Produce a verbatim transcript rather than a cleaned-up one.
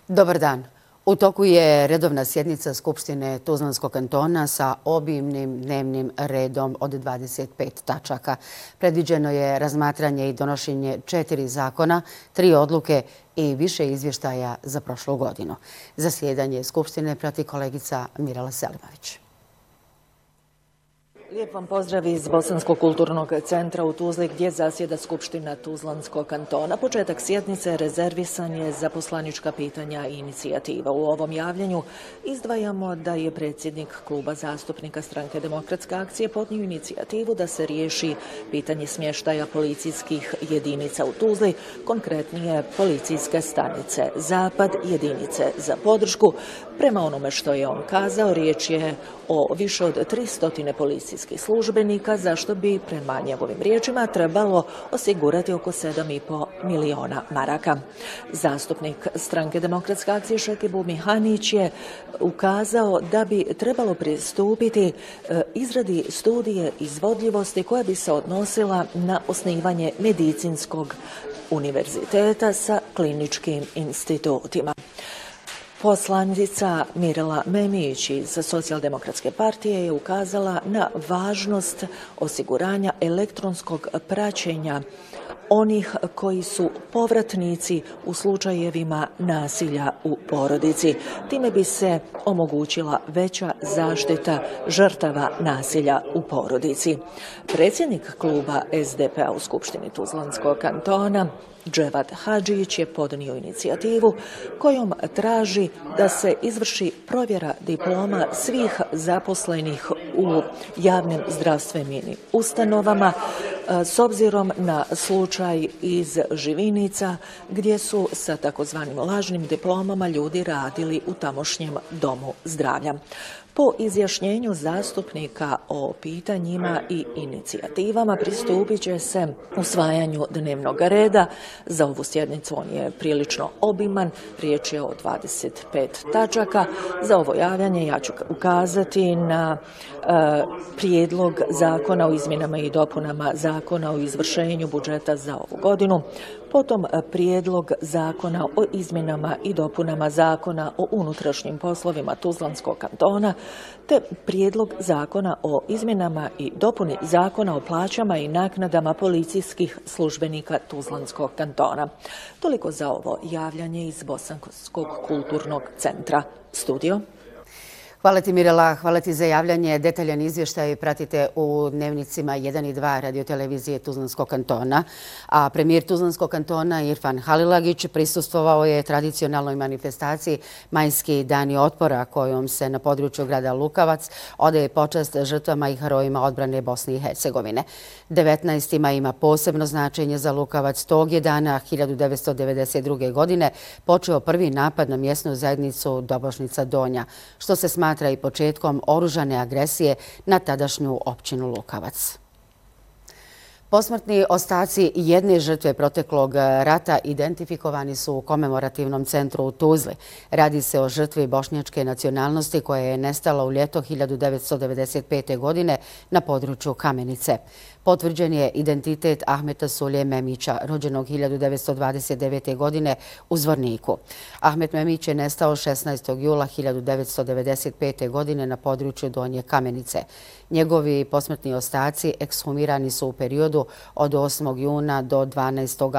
Dobar dan. U toku je redovna sjednica Skupštine Tuzlanskog kantona sa obimnim dnevnim redom od dvadeset pet tačaka. Predviđeno je razmatranje i donošenje četiri zakona, tri odluke i više izvještaja za prošlu godinu. Zasjedanje Skupštine prati kolegica Mirela Selimović. Lijep vam pozdrav iz Bosanskog kulturnog centra u Tuzli gdje zasjeda Skupština Tuzlanskog kantona. Početak sjednice rezervisan je za poslanička pitanja i inicijativa. U ovom javljanju izdvajamo da je predsjednik kluba zastupnika Stranke demokratske akcije podnio inicijativu da se riješi pitanje smještaja policijskih jedinica u Tuzli, konkretnije policijske stanice Zapad, jedinice za podršku. Prema onome što je on kazao, riječ je o više od tristo policijskih službenika, zašto bi, prema njegovim riječima, trebalo osigurati oko sedam i po miliona maraka. Zastupnik Stranke demokratske akcije Šekibu Mihanić je ukazao da bi trebalo pristupiti izradi studije izvodljivosti koja bi se odnosila na osnivanje medicinskog univerziteta sa kliničkim institutima. Poslanica Mirela Memić iz Socijaldemokratske partije je ukazala na važnost osiguranja elektronskog praćenja onih koji su povratnici u slučajevima nasilja u porodici. Time bi se omogućila veća zaštita žrtava nasilja u porodici. Predsjednik kluba S D P-a u Skupštini Tuzlanskog kantona Dževat Hadžić je podnio inicijativu kojom traži da se izvrši provjera diploma svih zaposlenih u javnim zdravstvenim ustanovama s obzirom na slučaj iz Živinica gdje su sa takozvanim lažnim diplomama ljudi radili u tamošnjem domu zdravlja. Po izjašnjenju zastupnika o pitanjima i inicijativama pristupit će se usvajanju dnevnog reda. Za ovu sjednicu on je prilično obiman, riječ je o dvadeset pet tačaka. Za ovo javljanje ja ću ukazati na e, prijedlog zakona o izmjenama i dopunama zakona o izvršenju budžeta za ovu godinu, potom prijedlog zakona o izmjenama i dopunama zakona o unutrašnjim poslovima Tuzlanskog kantona, te prijedlog zakona o izmjenama i dopuni zakona o plaćama i naknadama policijskih službenika Tuzlanskog kantona. Toliko za ovo javljanje iz Bosanskog kulturnog centra. Studio. Hvala ti Mirela, hvala ti za javljanje. Detaljan izvještaj pratite u dnevnicima jedan i dva radiotelevizije Tuzlanskog kantona. A premijer Tuzlanskog kantona Irfan Halilagić prisustvovao je tradicionalnoj manifestaciji Majski dani otpora kojom se na području grada Lukavac odaje počast žrtvama i herojima odbrane Bosne i Hercegovine. devetnaestima ima posebno značenje za Lukavac. Tog je dana hiljadu devetsto devedeset druge. godine počeo prvi napad na mjesnu zajednicu Dobošnica Donja, što se smatra smatra i početkom oružane agresije na tadašnju općinu Lukavac. Posmrtni ostaci jedne žrtve proteklog rata identifikovani su u komemorativnom centru u Tuzli. Radi se o žrtvi bošnjačke nacionalnosti koja je nestala u ljeto hiljadu devetsto devedeset pete. godine na području Kamenice. Potvrđen je identitet Ahmeta Sulje Memića, rođenog hiljadu devetsto dvadeset devete. godine u Zvorniku. Ahmet Memić je nestao šesnaestog jula hiljadu devetsto devedeset pete. godine na području Donje Kamenice. Njegovi posmrtni ostaci ekshumirani su u periodu od osmog juna do dvanaestog